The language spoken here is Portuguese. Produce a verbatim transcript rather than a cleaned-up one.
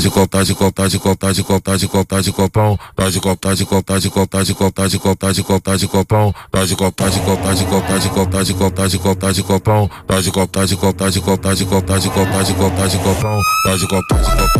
de copa, de copa, de copa, de copa, de copa, de copão, tá de copa, de copa, de copa, de copa, de copa, de copa, de copão, tá de copa, de copa, de copa, de copa, de copa, de copa, de copão, tá de copa, de copa, de copa, de copa, de copa, de copa, de copão, tá de copa, de copa, de copa.